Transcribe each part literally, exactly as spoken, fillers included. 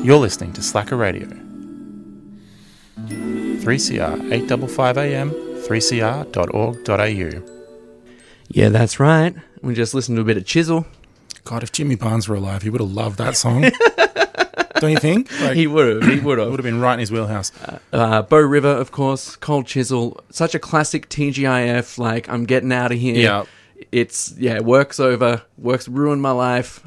You're listening to Slacker Radio. three C R eight fifty-five A M, three c r dot org dot a u. Yeah, that's right. We just listened to a bit of Chisel. God, if Jimmy Barnes were alive, he would have loved that song. Don't you think? Like, He would have. He would have. would have been right in his wheelhouse. Uh, uh, Bow River, of course. Cold Chisel. Such a classic T G I F. Like, I'm getting out of here. Yeah. It's, yeah, work's over. Work's ruined my life.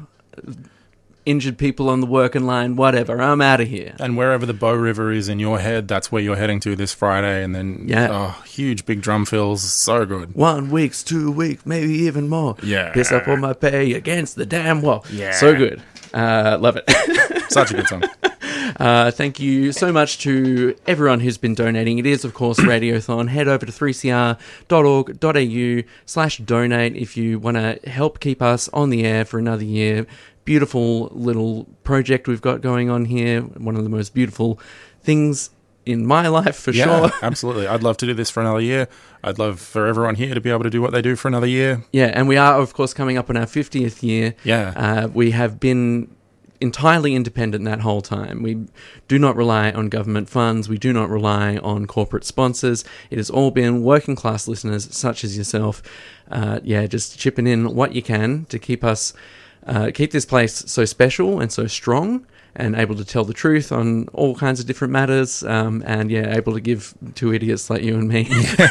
Injured people on the working line. Whatever. I'm out of here. And wherever the Bow River is in your head, that's where you're heading to this Friday. And then, Yeah. oh, huge big drum fills. So good. One weeks, two weeks, maybe even more. Yeah. Piss up on my pay against the damn wall. Yeah. So good. Uh, love it. Such a good song. Uh, thank you so much to everyone who's been donating. It is, of course, Radiothon. Head over to three c r dot org dot a u slash donate if you want to help keep us on the air for another year. Beautiful little project we've got going on here. One of the most beautiful things in my life, for Yeah, sure. absolutely. I'd love to do this for another year. I'd love for everyone here to be able to do what they do for another year. Yeah, and we are, of course, coming up on our fiftieth year. Yeah. Uh, we have been entirely independent that whole time. We do not rely on government funds. We do not rely on corporate sponsors. It has all been working class listeners such as yourself. Uh, yeah, just chipping in what you can to keep us, uh, keep this place so special and so strong and able to tell the truth on all kinds of different matters. Um, and yeah, able to give two idiots like you and me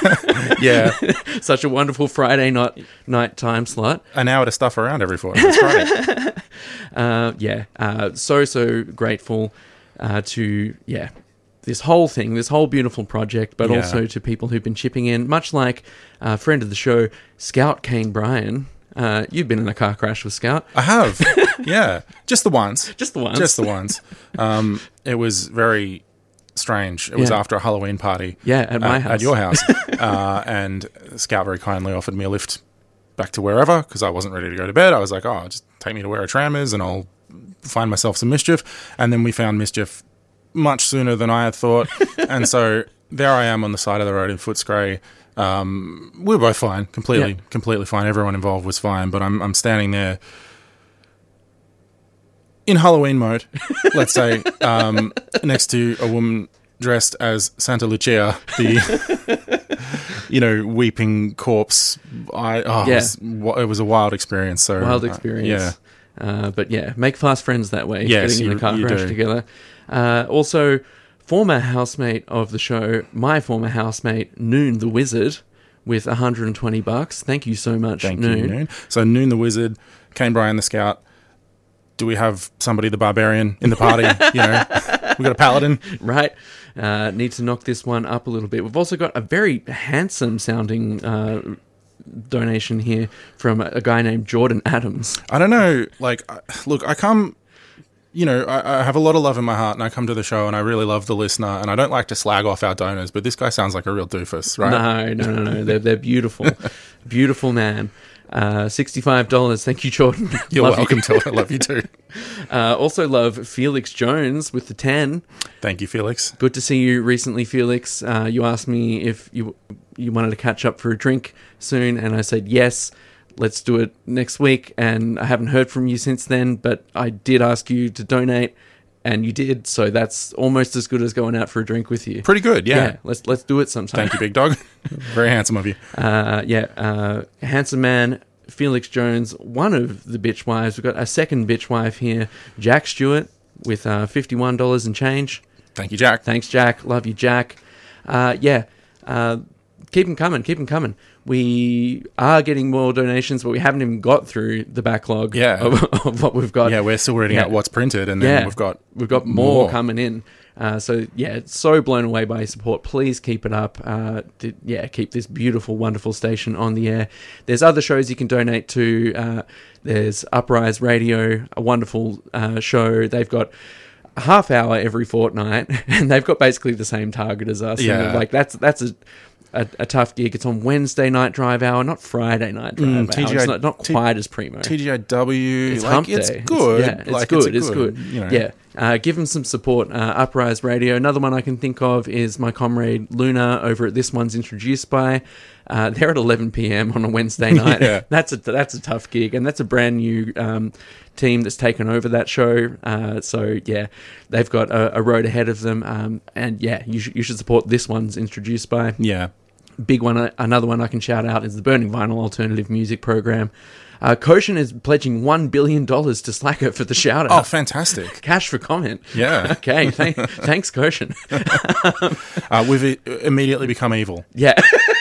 Yeah. such a wonderful Friday night, night time slot. An hour to stuff around every fortnight. That's great. Uh, yeah, uh, so, so grateful uh, to, yeah, this whole thing, this whole beautiful project, but Yeah. also to people who've been chipping in, much like a friend of the show, Scout Kane Bryan. Uh, you've been in a car crash with Scout. I have. Yeah. Just the once. Just the once. Just the once. Um, it was very strange. It was Yeah. after a Halloween party. Yeah, at my house. At your house. uh, and Scout very kindly offered me a lift back to wherever because I wasn't ready to go to bed. I was like, oh, just take me to where a tram is and I'll find myself some mischief. And then we found mischief much sooner than I had thought. And so there I am on the side of the road in Footscray. Um, we were both fine, completely, Yeah. completely fine. Everyone involved was fine, but I'm, I'm standing there in Halloween mode, let's say, um, next to a woman dressed as Santa Lucia, the, you know, weeping corpse. I, oh, Yeah. it, was, it was a wild experience. So Wild uh, experience. yeah. Uh, but yeah, make fast friends that way. Yes, getting in you- a car you crash do. together. Uh, also, former housemate of the show, my former housemate, Noon the Wizard, with one hundred twenty bucks. Thank you so much, Thank Noon. you, Noon. So Noon the Wizard, Kane Bryan the Scout. Do we have somebody the Barbarian in the party? You know, we got a Paladin. Right. Uh, need to knock this one up a little bit. We've also got a very handsome sounding uh, donation here from a, a guy named Jordan Adams. I don't know. Like, I- look, I come, you know, I, I have a lot of love in my heart, and I come to the show, and I really love the listener, and I don't like to slag off our donors, but this guy sounds like a real doofus, right? No, no, no, no. They're, they're beautiful. Beautiful man. Uh, sixty-five dollars. Thank you, Jordan. You're Love you. welcome to it. I love you too. Uh, also love Felix Jones with the ten. Thank you, Felix. Good to see you recently, Felix. Uh, you asked me if you you wanted to catch up for a drink soon, and I said yes. Let's do it next week. And I haven't heard from you since then, but I did ask you to donate, and you did. So that's almost as good as going out for a drink with you. Pretty good, yeah. let's let's do it sometime. Thank you, big dog. Very handsome of you. Uh, yeah, uh, handsome man, Felix Jones, one of the bitch wives. We've got a second bitch wife here, Jack Stewart, with uh, fifty-one dollars and change. Thank you, Jack. Thanks, Jack. Love you, Jack. Uh, yeah, uh, keep them coming, keep them coming. We are getting more donations, but we haven't even got through the backlog Yeah. of, of what we've got. Yeah, we're still reading Yeah. out what's printed, and then Yeah. we've got We've got more, more. coming in. Uh, so, yeah, so blown away by your support. Please keep it up. Uh, to, yeah, keep this beautiful, wonderful station on the air. There's other shows you can donate to. Uh, there's Uprise Radio, a wonderful uh, show. They've got a half hour every fortnight, and they've got basically the same target as us. Yeah. And, like, that's that's a... A, a tough gig. It's on Wednesday night drive hour, not Friday night drive Mm, hour. T G I It's not, not T- quite as primo. T G I W. It's like, hump it's day. good. It's, yeah, it's like, good. a It's good. you know. Yeah, Uh, give them some support. Uh, Uprise Radio. Another one I can think of is my comrade Luna over at This One's Introduced By. Uh, they're at eleven p.m. on a Wednesday night. Yeah. That's a that's a tough gig, and that's a brand new um, team that's taken over that show. Uh, so yeah, they've got a, a road ahead of them. Um, and yeah, you should you should support This One's Introduced By. Yeah. Big one. uh, Another one I can shout out is the Burning Vinyl Alternative Music Program. Uh, Koshin is pledging one billion dollars to Slacker for the shout out. Oh, fantastic. Cash for comment. Yeah. Okay, th- thanks, Koshin. Uh, we've i- immediately become evil. Yeah.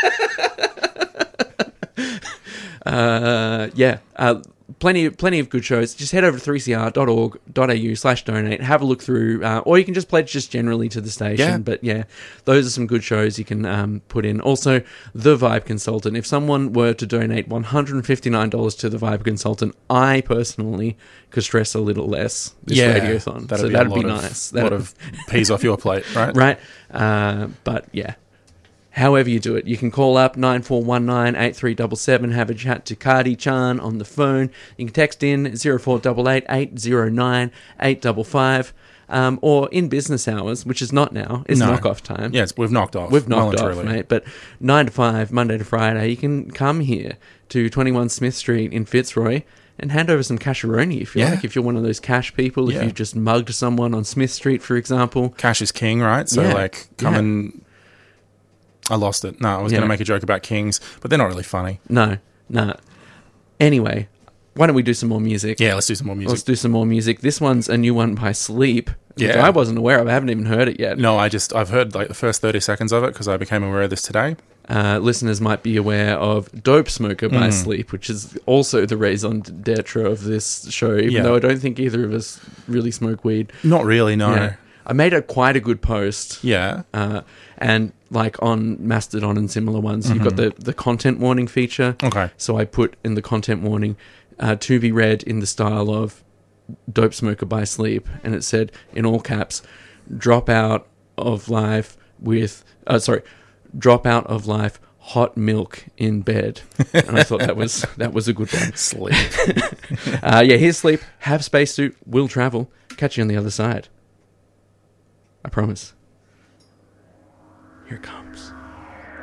uh, yeah. Uh, plenty, plenty of good shows. Just head over to three c r dot org dot a u slash donate. Have a look through, uh, or you can just pledge just generally to the station. Yeah. But yeah, those are some good shows you can um, put in. Also, The Vibe Consultant. If someone were to donate one hundred fifty-nine dollars to The Vibe Consultant, I personally could stress a little less this Yeah, radiothon. that'd so be a that'd be lot of- nice. A lot That'd- of peas off your plate, right? right? Uh, but yeah, however you do it, you can call up nine four one nine, eight three seven seven, have a chat to Cardi Chan on the phone. You can text in zero four eight eight, eight zero nine, eight five five, um, or in business hours, which is not now, it's No. knock-off time. Yeah, it's, we've knocked off. We've knocked well and off, truly. mate. But nine to five, Monday to Friday, you can come here to twenty-one Smith Street in Fitzroy and hand over some casheroni if you Yeah. like. If you're one of those cash people, Yeah. if you just mugged someone on Smith Street, for example. Cash is king, right? So, Yeah. like, come Yeah. and... I lost it. No, I was Yeah. going to make a joke about kings, but they're not really funny. No, no. Anyway, why don't we do some more music? Yeah, let's do some more music. Let's do some more music. This one's a new one by Sleep, which Yeah. I wasn't aware of. I haven't even heard it yet. No, I just... I've heard, like, the first thirty seconds of it because I became aware of this today. Uh, listeners might be aware of Dope Smoker by Mm. Sleep, which is also the raison d'etre of this show, even Yeah. though I don't think either of us really smoke weed. Not really, no. Yeah. I made a quite a good post. Yeah. Uh, and like on Mastodon and similar ones, you've got the, the content warning feature. Okay. So I put in the content warning uh, to be read in the style of Dope Smoker by Sleep. And it said in all caps, drop out of life with, uh, sorry, drop out of life, hot milk in bed. And I thought that was that was a good one. Sleep. Uh, yeah, here's Sleep. Have spacesuit. Will travel. Catch you on the other side. I promise. Here it comes.